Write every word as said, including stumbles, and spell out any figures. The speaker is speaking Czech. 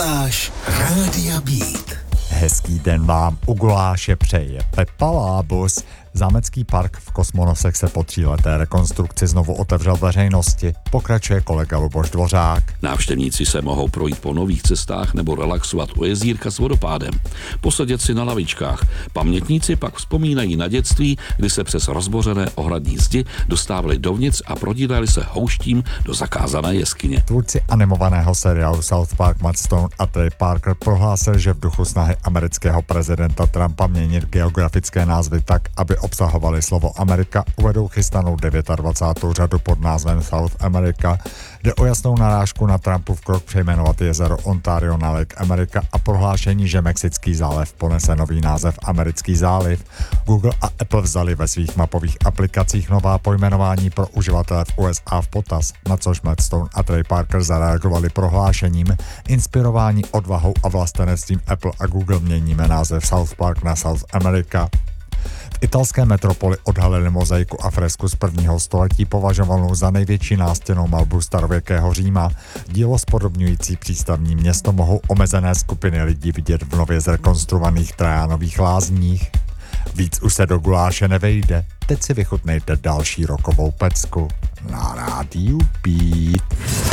Guláš Rádia Beat. Hezký den vám u guláše přeje Pepa Lábus. Zámecký park v Kosmonosech se po tříleté rekonstrukci znovu otevřel veřejnosti. Pokračuje kolega Luboš Dvořák. Návštěvníci se mohou projít po nových cestách nebo relaxovat u jezírka s vodopádem, posedět si na lavičkách. Pamětníci pak vzpomínají na dětství, kdy se přes rozbořené ohradní zdi dostávali dovnitř a prodírali se houštím do zakázané jeskyně. Tvůrci animovaného seriálu South Park Matt Stone a Trey Parker prohlásili, že v duchu snahy amerického prezidenta Trumpa měnit geografické názvy tak, aby obsahovaly slovo Amerika, uvedou chystanou dvacátou devátou řadu pod názvem South America. Jde o jasnou narážku na Trumpův krok přejmenovat jezero Ontario na Lake America a prohlášení, že Mexický záliv ponese nový název Americký záliv. Google a Apple vzali ve svých mapových aplikacích nová pojmenování pro uživatele v U S A v potaz, na což Matt Stone a Trey Parker zareagovali prohlášením: inspirování odvahou a vlastenectvím Apple a Google měníme název South Park na South America. V italské metropoli odhalili mozaiku a fresku z prvního století považovanou za největší nástěnnou malbu starověkého Říma. Dílo spodobňující přístavní město mohou omezené skupiny lidí vidět v nově zrekonstruovaných Trajánových lázních. Víc už se do guláše nevejde. Teď si vychutnejte další rokovou pecku na rádiu Beat.